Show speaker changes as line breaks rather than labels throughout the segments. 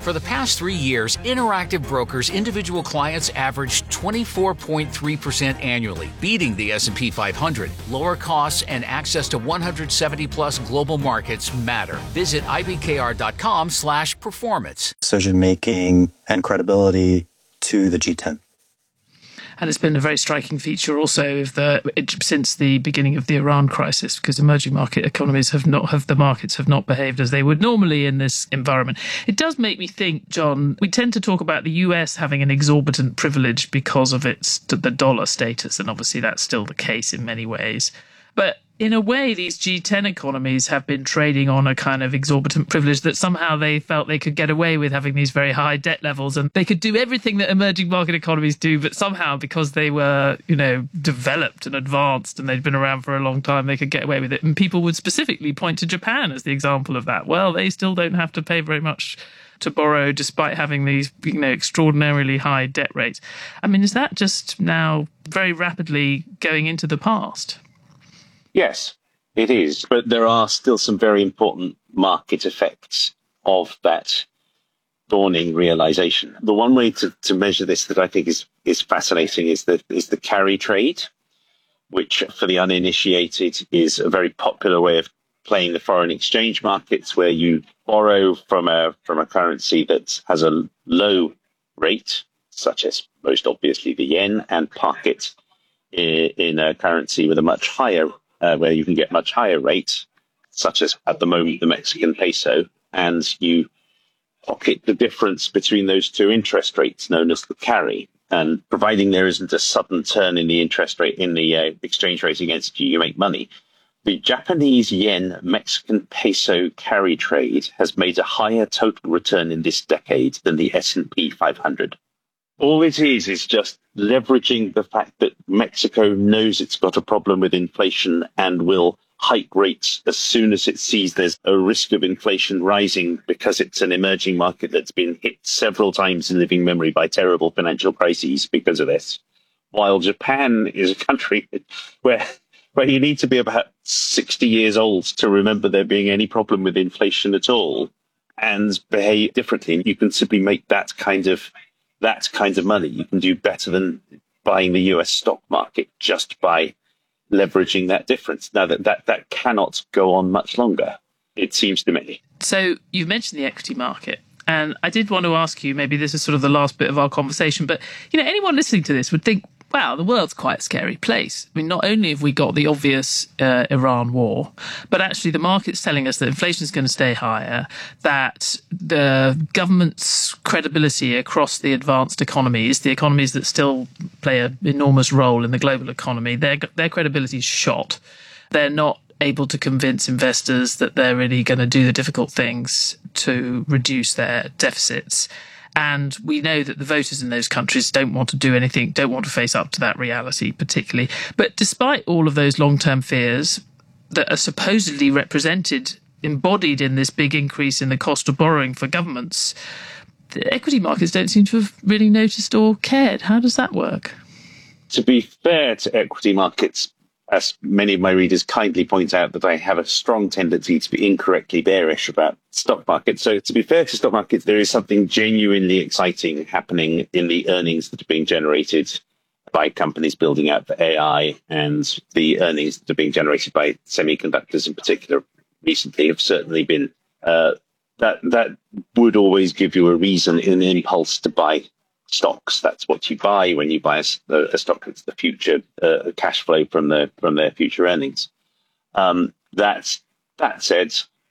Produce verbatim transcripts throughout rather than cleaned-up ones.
For the past three years, Interactive Brokers individual clients averaged twenty-four point three percent annually, beating the S and P five hundred. Lower costs and access to one hundred seventy plus global markets matter. Visit I B K R dot com slash performance.
Decision making and credibility to the G ten.
And it's been a very striking feature also of the it, since the beginning of the Iran crisis, because emerging market economies have not have the markets have not behaved as they would normally in this environment. It does make me think, John, we tend to talk about the U S having an exorbitant privilege because of its the dollar status, and obviously that's still the case in many ways. But in a way, these G ten economies have been trading on a kind of exorbitant privilege that somehow they felt they could get away with having these very high debt levels, and they could do everything that emerging market economies do, but somehow because they were, you know, developed and advanced and they'd been around for a long time, they could get away with it. And people would specifically point to Japan as the example of that. Well, they still don't have to pay very much to borrow despite having these, you know, extraordinarily high debt rates. I mean, is that just now very rapidly going into the past?
Yes, it is. But there are still some very important market effects of that dawning realization. The one way to, to measure this that I think is, is fascinating is the, is the carry trade, which for the uninitiated is a very popular way of playing the foreign exchange markets, where you borrow from a, from a currency that has a low rate, such as most obviously the yen, and park it in, in a currency with a much higher Uh, where you can get much higher rates, such as at the moment the Mexican peso, and you pocket the difference between those two interest rates, known as the carry. And providing there isn't a sudden turn in the interest rate, in the uh, exchange rate against you, you make money. The Japanese yen Mexican peso carry trade has made a higher total return in this decade than the S and P five hundred. All it is is just leveraging the fact that Mexico knows it's got a problem with inflation and will hike rates as soon as it sees there's a risk of inflation rising, because it's an emerging market that's been hit several times in living memory by terrible financial crises because of this. While Japan is a country where where you need to be about sixty years old to remember there being any problem with inflation at all and behave differently. You can simply make that kind of that kind of money. You can do better than buying the U S stock market just by leveraging that difference. Now, that, that, that cannot go on much longer, it seems to me.
So you've mentioned the equity market, and I did want to ask you, maybe this is sort of the last bit of our conversation, but, you know, anyone listening to this would think, wow, the world's quite a scary place. I mean, not only have we got the obvious uh, Iran war, but actually the market's telling us that inflation is going to stay higher, that the government's credibility across the advanced economies, the economies that still play an enormous role in the global economy, their, their credibility is shot. They're not able to convince investors that they're really going to do the difficult things to reduce their deficits. And we know that the voters in those countries don't want to do anything, don't want to face up to that reality particularly. But despite all of those long-term fears that are supposedly represented, embodied in this big increase in the cost of borrowing for governments, the equity markets don't seem to have really noticed or cared. How does that work?
To be fair to equity markets, as many of my readers kindly point out, that I have a strong tendency to be incorrectly bearish about stock markets. So to be fair to stock markets, there is something genuinely exciting happening in the earnings that are being generated by companies building out for A I, and the earnings that are being generated by semiconductors in particular recently have certainly been, uh, that, that would always give you a reason, an impulse to buy stocks. That's what you buy when you buy a, a stock. It's the future uh, cash flow from the from their future earnings. Um, that's that said,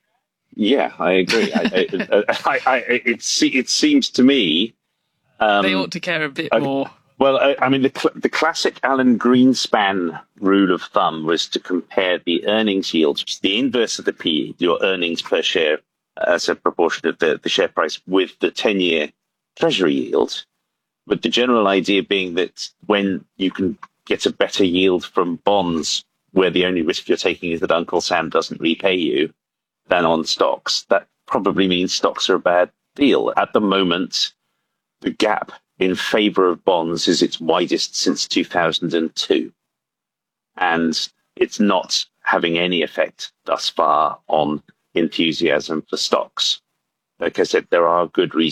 yeah, I agree. I, I, I, I, it it seems to me um,
they ought to care a bit
I,
more.
Well, I, I mean, the cl- the classic Alan Greenspan rule of thumb was to compare the earnings yield, which is the inverse of the P E, your earnings per share as a proportion of the, the share price, with the ten-year Treasury yield. But the general idea being that when you can get a better yield from bonds, where the only risk you're taking is that Uncle Sam doesn't repay you, than on stocks, that probably means stocks are a bad deal. At the moment, the gap in favor of bonds is its widest since two thousand two. And it's not having any effect thus far on enthusiasm for stocks. Like I said, there are good reasons